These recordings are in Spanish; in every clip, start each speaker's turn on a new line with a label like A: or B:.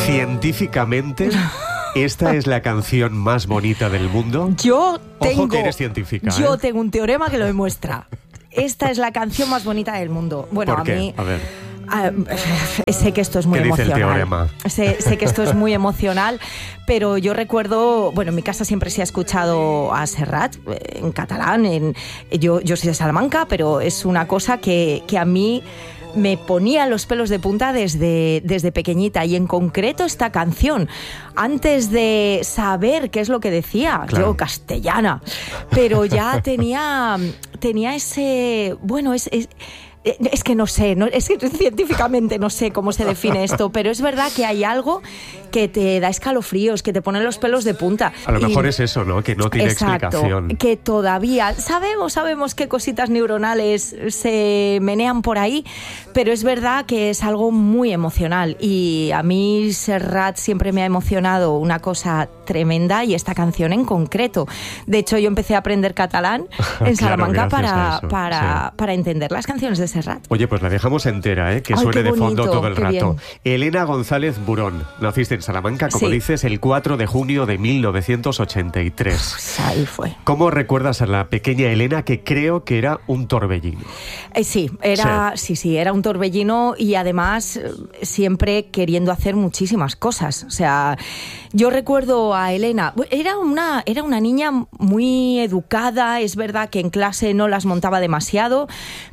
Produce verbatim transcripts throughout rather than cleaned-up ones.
A: Científicamente, ¿esta es la canción más bonita del mundo?
B: Yo tengo...
A: Ojo que eres científica,
B: Yo
A: ¿eh?
B: tengo un teorema que lo demuestra. Esta es la canción más bonita del mundo. Bueno,
A: ¿Por
B: a
A: qué?
B: mí...
A: A ver.
B: Ah, sé que esto es muy
A: ¿Qué dice el
B: emocional.
A: teorema?
B: Sé, sé que esto es muy emocional, pero yo recuerdo, bueno, en mi casa siempre se ha escuchado a Serrat en catalán. En, yo, yo soy de Salamanca, pero es una cosa que, que a mí me ponía los pelos de punta desde, desde pequeñita, y en concreto esta canción, antes de saber qué es lo que decía,
A: claro.
B: yo castellana, pero ya tenía, tenía ese, bueno, es... es Es que no sé, no, es que científicamente no sé cómo se define esto, pero es verdad que hay algo que te da escalofríos, que te pone los pelos de punta.
A: A lo
B: y,
A: mejor es eso, ¿no? Que no tiene
B: exacto,
A: explicación.
B: Que todavía sabemos, sabemos qué cositas neuronales se menean por ahí, pero es verdad que es algo muy emocional, y a mí Serrat siempre me ha emocionado una cosa tremenda, y esta canción en concreto. De hecho, yo empecé a aprender catalán en Salamanca
A: claro,
B: para,
A: eso,
B: para,
A: sí.
B: para entender las canciones de Serrat.
A: Oye, pues la dejamos entera, ¿eh? Que
B: Ay,
A: suene
B: qué
A: de fondo
B: bonito,
A: todo el
B: qué
A: rato.
B: bien.
A: Elena González Burón, naciste en Salamanca, como
B: Sí.
A: dices, el cuatro de junio de mil novecientos ochenta y tres.
B: Pues ahí fue.
A: ¿Cómo recuerdas a la pequeña Elena, que creo que era un torbellino?
B: Eh, sí, era, sí. sí, sí, era un torbellino, y además eh, siempre queriendo hacer muchísimas cosas. O sea, yo recuerdo a Elena, era una, era una niña muy educada, es verdad que en clase no las montaba demasiado,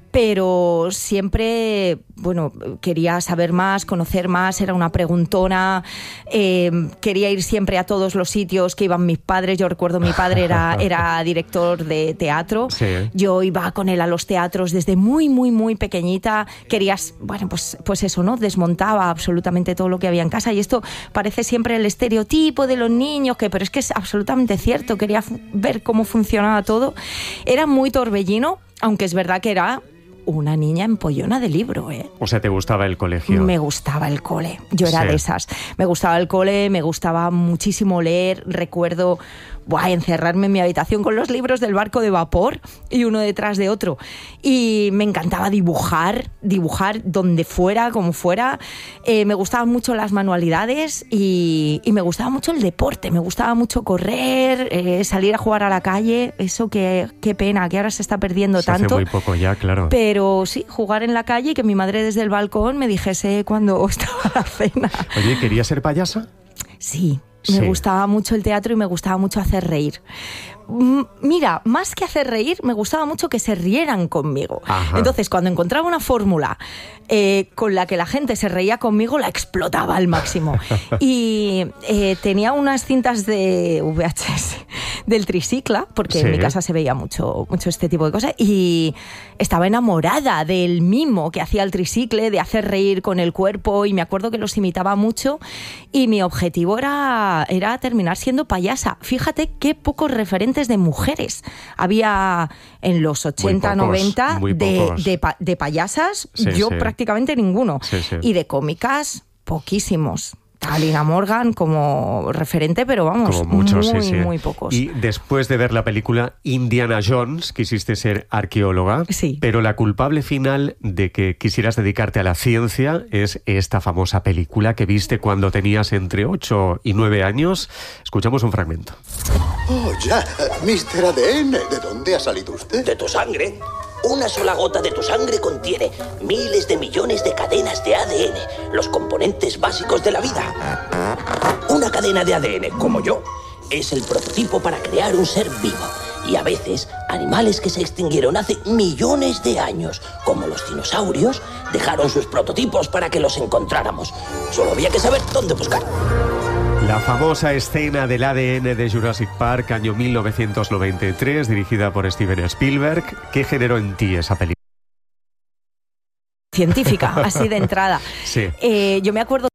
B: pero siempre, bueno, quería saber más, conocer más, era una preguntona, eh, quería ir siempre a todos los sitios que iban mis padres. Yo recuerdo, mi padre era, era director de teatro,
A: sí.
B: Yo iba con él a los teatros desde muy, muy, muy pequeñita. Querías, bueno, pues, pues eso, ¿no? Desmontaba absolutamente todo lo que había en casa, y esto parece siempre el estereotipo de los niños, que, pero es que es absolutamente cierto. Quería fu- ver cómo funcionaba todo. Era muy torbellino, aunque es verdad que era una niña empollona de libro, ¿eh?
A: O sea, ¿te gustaba el colegio?
B: Me gustaba el cole, yo era
A: Sí.
B: de esas. Me gustaba el cole, me gustaba muchísimo leer. Recuerdo, buah, encerrarme en mi habitación con los libros del barco de vapor, y uno detrás de otro. Y me encantaba dibujar, dibujar donde fuera, como fuera. Eh, me gustaban mucho las manualidades, y, y me gustaba mucho el deporte. Me gustaba mucho correr, eh, salir a jugar a la calle. Eso que, qué pena, que ahora se está perdiendo
A: Se
B: tanto.
A: hace muy poco ya, claro.
B: Pero Pero sí, jugar en la calle, y que mi madre desde el balcón me dijese cuando estaba la cena.
A: Oye, ¿querías ser payasa?
B: Sí, me
A: Sí.
B: gustaba mucho el teatro, y me gustaba mucho hacer reír. M- Mira, más que hacer reír, me gustaba mucho que se rieran conmigo.
A: Ajá.
B: Entonces, cuando encontraba una fórmula eh, con la que la gente se reía conmigo, la explotaba al máximo. Y eh, tenía unas cintas de V H S del Tricicla, porque
A: Sí.
B: en mi casa se veía mucho, mucho este tipo de cosas, y estaba enamorada del mimo que hacía el Tricicle, de hacer reír con el cuerpo, y me acuerdo que los imitaba mucho, y mi objetivo era, era terminar siendo payasa. Fíjate qué pocos referentes de mujeres había en los ochenta,
A: Muy pocos,
B: noventa
A: muy
B: de,
A: pocos.
B: de, pa- de payasas,
A: Sí,
B: yo
A: sí.
B: prácticamente ninguno.
A: Sí, sí.
B: Y de cómicas, poquísimos. Alina Morgan como referente, pero vamos,
A: Como muchos,
B: muy,
A: sí, sí.
B: muy pocos.
A: Y después de ver la película Indiana Jones, quisiste ser arqueóloga,
B: Sí.
A: pero la culpable final de que quisieras dedicarte a la ciencia es esta famosa película que viste cuando tenías entre ocho y nueve años. Escuchamos un fragmento.
C: Oh, ya. mister A D N, ¿de dónde ha salido usted?
D: De tu sangre. Una sola gota de tu sangre contiene miles de millones de cadenas de A D N, los componentes básicos de la vida. Una cadena de A D N, como yo, es el prototipo para crear un ser vivo. Y a veces, animales que se extinguieron hace millones de años, como los dinosaurios, dejaron sus prototipos para que los encontráramos. Solo había que saber dónde buscar.
A: La famosa escena del A D N de Jurassic Park, año mil novecientos noventa y tres, dirigida por Steven Spielberg. ¿Qué generó en ti esa película?
B: Científica, así de entrada.
A: Sí.
B: Eh, yo me acuerdo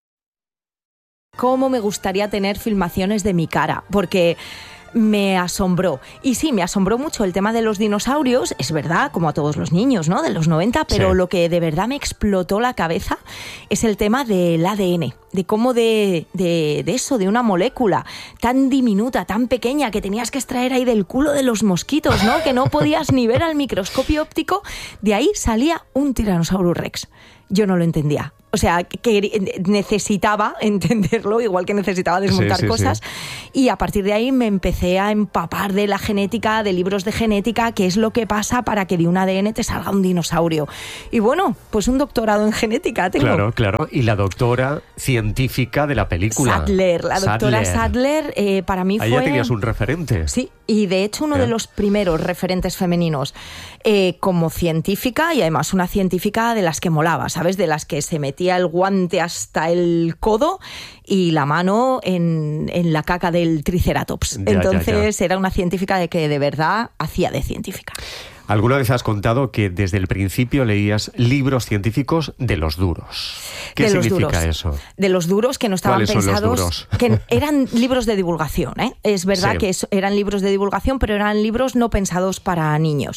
B: cómo me gustaría tener filmaciones de mi cara, porque me asombró. Y sí, me asombró mucho el tema de los dinosaurios, es verdad, como a todos los niños, ¿no?, de los noventa, pero
A: Sí.
B: lo que de verdad me explotó la cabeza es el tema del A D N, de cómo de, de, de eso, de una molécula tan diminuta, tan pequeña, que tenías que extraer ahí del culo de los mosquitos, ¿no?, que no podías ni ver al microscopio óptico, de ahí salía un Tyrannosaurus Rex. Yo no lo entendía. O sea, que necesitaba entenderlo, igual que necesitaba desmontar
A: sí, sí,
B: cosas. Sí. Y a partir de ahí me empecé a empapar de la genética, de libros de genética, qué es lo que pasa para que de un A D N te salga un dinosaurio. Y bueno, pues un doctorado en genética tengo.
A: Claro, claro. Y la doctora científica de la película.
B: Sadler, la doctora Sadler, Sadler eh, para mí
A: Ahí
B: fue...
A: ya tenías un referente.
B: Sí, y de hecho uno ¿Eh? de los primeros referentes femeninos eh, como científica, y además una científica de las que molaba, ¿sabes? De las que se metía el guante hasta el codo y la mano en, en la caca del triceratops.
A: Ya,
B: Entonces
A: ya, ya.
B: era una científica de que de verdad hacía de científica.
A: ¿Alguna vez has contado que desde el principio leías libros científicos de los duros? ¿Qué
B: de
A: significa
B: los duros.
A: eso?
B: De los duros que no estaban
A: ¿Cuáles son
B: pensados,
A: los duros?
B: Que eran libros de divulgación, ¿eh? Es verdad sí. que es, eran libros de divulgación, pero eran libros no pensados para niños.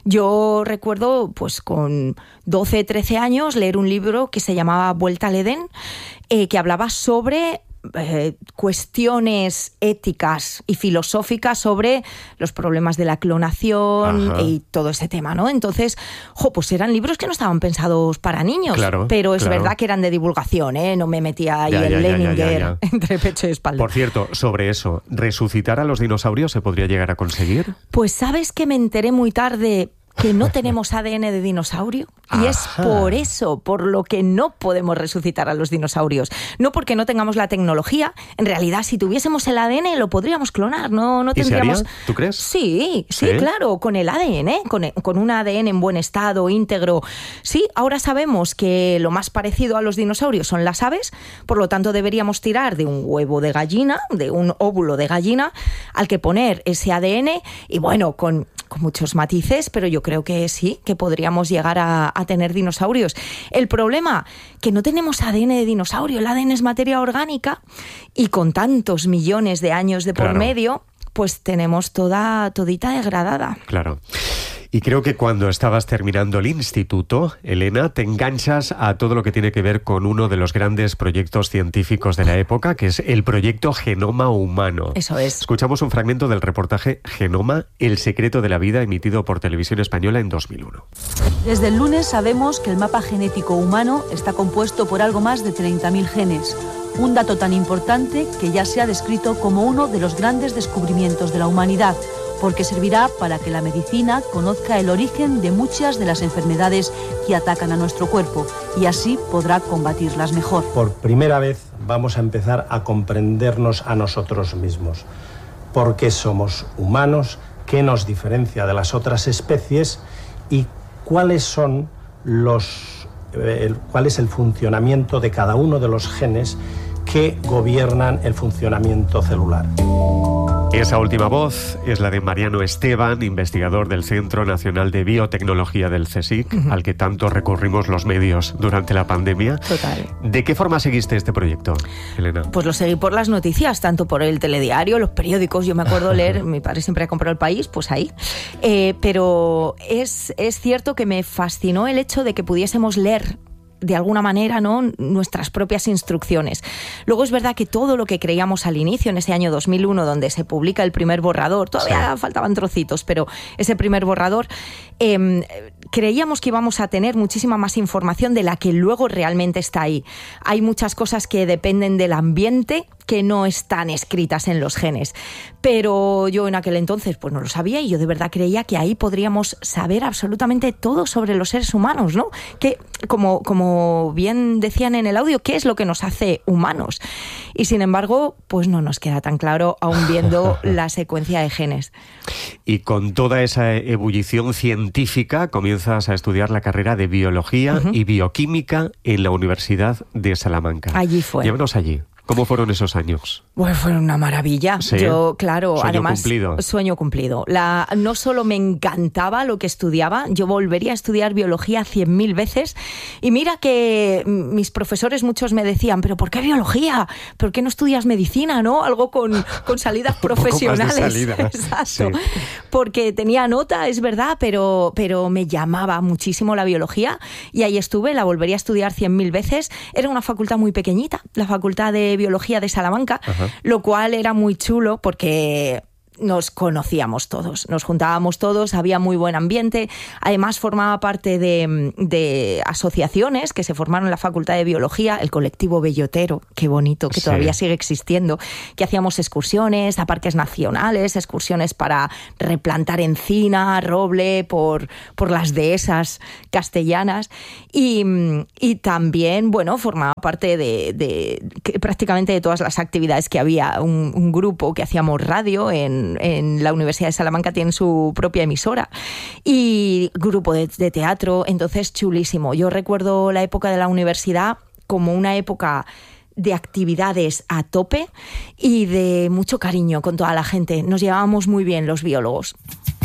B: Yo recuerdo, pues con doce, trece años, leer un libro que se llamaba Vuelta al Edén, eh, que hablaba sobre Eh, cuestiones éticas y filosóficas sobre los problemas de la clonación. Ajá. Y todo ese tema, ¿no? Entonces, jo, pues eran libros que no estaban pensados para niños,
A: claro,
B: pero es
A: claro.
B: verdad que eran de divulgación, ¿eh? No me metía ahí
A: ya,
B: el
A: ya,
B: Leninger
A: ya, ya, ya.
B: entre pecho y espalda.
A: Por cierto, sobre eso, ¿resucitar a los dinosaurios se podría llegar a conseguir?
B: Pues sabes que me enteré muy tarde que no tenemos A D N de dinosaurio. Y
A: Ajá.
B: es por eso, por lo que no podemos resucitar a los dinosaurios. No porque no tengamos la tecnología. En realidad, si tuviésemos el A D N, lo podríamos clonar. No, no tendríamos...
A: ¿Y se haría? ¿Tú crees?
B: Sí, sí,
A: ¿Sí?
B: claro. Con el A D N, con, con un A D N en buen estado, íntegro. Sí, ahora sabemos que lo más parecido a los dinosaurios son las aves. Por lo tanto, deberíamos tirar de un huevo de gallina, de un óvulo de gallina, al que poner ese A D N. Y bueno, con... con muchos matices, pero yo creo que sí, que podríamos llegar a, a tener dinosaurios. El problema, que no tenemos A D N de dinosaurio, el A D N es materia orgánica y con tantos millones de años de por
A: claro.
B: medio, pues tenemos toda todita degradada.
A: Claro. Y creo que cuando estabas terminando el instituto, Elena, te enganchas a todo lo que tiene que ver con uno de los grandes proyectos científicos de la época, que es el proyecto Genoma Humano.
B: Eso es.
A: Escuchamos un fragmento del reportaje Genoma, el secreto de la vida, emitido por Televisión Española en dos mil uno.
E: Desde el lunes sabemos que el mapa genético humano está compuesto por algo más de treinta mil genes. Un dato tan importante que ya se ha descrito como uno de los grandes descubrimientos de la humanidad, porque servirá para que la medicina conozca el origen de muchas de las enfermedades que atacan a nuestro cuerpo y así podrá combatirlas mejor.
F: Por primera vez vamos a empezar a comprendernos a nosotros mismos. ¿Por qué somos humanos? ¿Qué nos diferencia de las otras especies? ¿Y cuáles son los, eh, cuál es el funcionamiento de cada uno de los genes que gobiernan el funcionamiento celular?
A: Esa última voz es la de Mariano Esteban, investigador del Centro Nacional de Biotecnología del CSIC, uh-huh. al que tanto recurrimos los medios durante la pandemia.
B: Total.
A: ¿De qué forma seguiste este proyecto, Elena?
B: Pues lo seguí por las noticias, tanto por el telediario, los periódicos. Yo me acuerdo leer, mi padre siempre ha comprado El País, pues ahí. Eh, pero es, es cierto que me fascinó el hecho de que pudiésemos leer de alguna manera, ¿no?, nuestras propias instrucciones. Luego es verdad que todo lo que creíamos al inicio, en ese año dos mil uno, donde se publica el primer borrador, todavía sí. faltaban trocitos, pero ese primer borrador, eh, creíamos que íbamos a tener muchísima más información de la que luego realmente está ahí. Hay muchas cosas que dependen del ambiente que no están escritas en los genes. Pero yo en aquel entonces pues no lo sabía y yo de verdad creía que ahí podríamos saber absolutamente todo sobre los seres humanos, ¿no? Que, como, como bien decían en el audio, ¿qué es lo que nos hace humanos? Y sin embargo, pues no nos queda tan claro aún viendo la secuencia de genes.
A: Y con toda esa ebullición científica comienzas a estudiar la carrera de Biología uh-huh. y Bioquímica en la Universidad de Salamanca.
B: Allí fue.
A: Llévanos allí. ¿Cómo fueron esos años?
B: Bueno, fueron una maravilla.
A: ¿Sí?
B: Yo, claro,
A: sueño
B: además,
A: cumplido.
B: sueño cumplido. La, no solo me encantaba lo que estudiaba, yo volvería a estudiar biología cien mil veces. Y mira que mis profesores muchos me decían, ¿pero por qué biología? ¿Por qué no estudias medicina, no? Algo con, con salidas profesionales.
A: Un poco más de salida.
B: Exacto.
A: Sí.
B: Porque tenía nota, es verdad, pero, pero me llamaba muchísimo la biología y ahí estuve, la volvería a estudiar cien mil veces. Era una facultad muy pequeñita, la facultad de Biología de Salamanca, ajá. lo cual era muy chulo porque nos conocíamos todos, nos juntábamos todos, había muy buen ambiente. Además formaba parte de, de asociaciones que se formaron en la Facultad de Biología, el colectivo Bellotero, qué bonito, que sí. todavía sigue existiendo, que hacíamos excursiones a parques nacionales, excursiones para replantar encina, roble por, por las dehesas castellanas y, y también, bueno, formaba parte de, de, de prácticamente de todas las actividades que había. Un, un grupo que hacíamos radio en en la Universidad de Salamanca, tienen su propia emisora y grupo de, de teatro, entonces chulísimo. Yo recuerdo la época de la universidad como una época de actividades a tope y de mucho cariño con toda la gente. Nos llevábamos muy bien los biólogos.